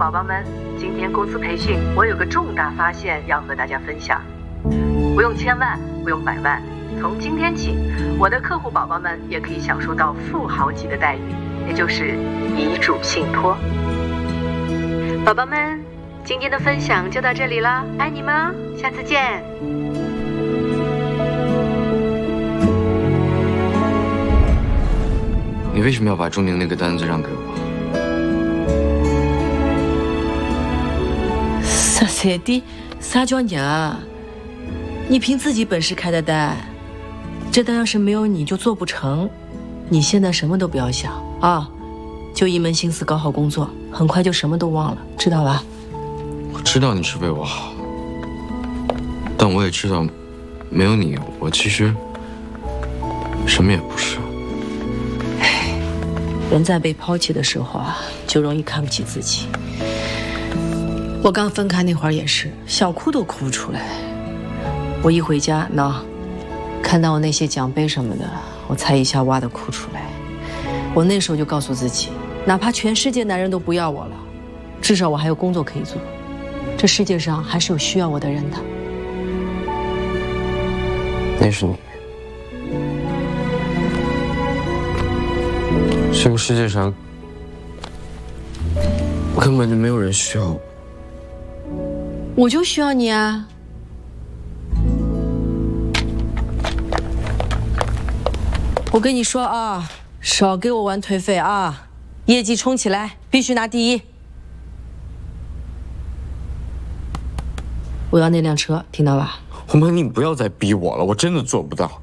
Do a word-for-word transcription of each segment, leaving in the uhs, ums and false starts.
宝宝们，今天公司培训，我有个重大发现要和大家分享。不用千万，不用百万，从今天起，我的客户宝宝们也可以享受到富豪级的待遇，也就是遗嘱信托。宝宝们，今天的分享就到这里了，爱你们哦，下次见。 你为什么要把中宁那个单子让给我？ 十三弟，啥叫娘？你凭自己本事开的单，这单要是没有你就做不成。你现在什么都不要想啊，就一门心思搞好工作，很快就什么都忘了，知道吧？ 我知道你是为我好，但我也知道，没有你，我其实什么也不是。 人在被抛弃的时候啊，就容易看不起自己。我刚分开那会儿也是，想哭都哭不出来。我一回家，喏，看到我那些奖杯什么的，我才一下哇的哭出来。我那时候就告诉自己，哪怕全世界男人都不要我了，至少我还有工作可以做。这世界上还是有需要我的人的。 那是你。这个世界上根本就没有人需要我。 我就需要你啊！我跟你说啊，少给我玩颓废啊！业绩冲起来，必须拿第一！我要那辆车，听到吧？ 红梅，你不要再逼我了，我真的做不到。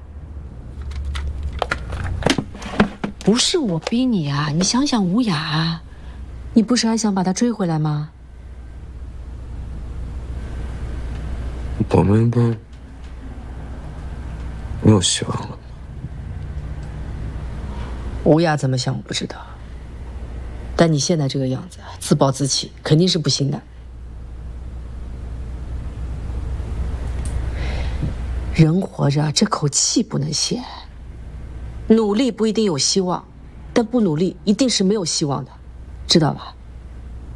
不是我逼你啊，你想想吴雅，你不是还想把她追回来吗？ 我们都没有希望了。 吴雅怎么想我不知道，但你现在这个样子，自暴自弃，肯定是不行的。人活着，这口气不能泄。努力不一定有希望，但不努力一定是没有希望的，知道吧？